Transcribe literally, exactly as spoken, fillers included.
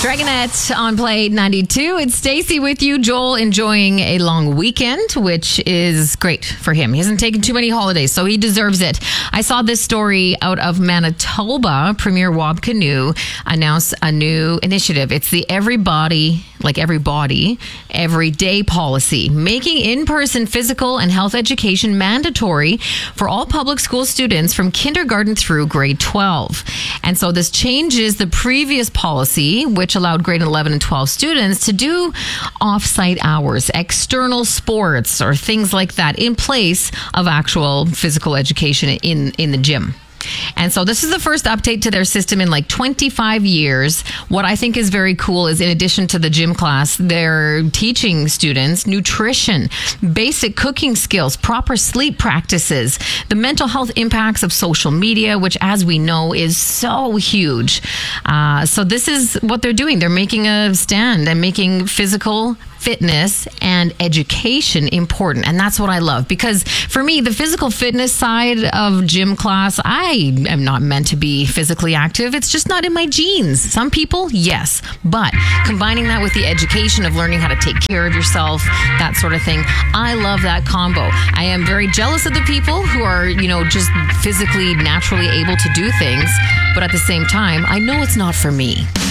Dragonette on Play ninety-two. It's Stacey with you. Joel enjoying a long weekend, which is great for him. He hasn't taken too many holidays, so he deserves it. I saw this story out of Manitoba. Premier Wab Kinew announced a new initiative. It's the Everybody, like everybody, everyday policy, making in-person physical and health education mandatory for all public school students from kindergarten through grade twelve. And so this changes the previous policy, which allowed grade eleven and twelve students to do off-site hours, external sports, or things like that in place of actual physical education in, in the gym. And so this is the first update to their system in like twenty-five years. What I think is very cool is in addition to the gym class, they're teaching students nutrition, basic cooking skills, proper sleep practices, the mental health impacts of social media, which as we know is so huge. Uh, so this is what they're doing. They're making a stand and making physical fitness and education important. And that's what I love, because for me, the physical fitness side of gym class, I am not meant to be physically active. It's just not in my genes. Some people, yes. But combining that with the education of learning how to take care of yourself, that sort of thing, I love that combo. I am very jealous of the people who are, you know, just physically, naturally able to do things. But at the same time, I know it's not for me.